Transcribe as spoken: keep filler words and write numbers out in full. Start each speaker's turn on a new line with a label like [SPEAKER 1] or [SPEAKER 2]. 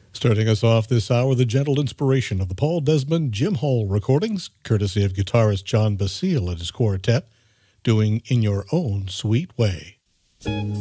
[SPEAKER 1] Starting us off this hour, the gentle inspiration of the Paul Desmond Jim Hall recordings, courtesy of guitarist John Basile and his quartet, doing In Your Own Sweet Way.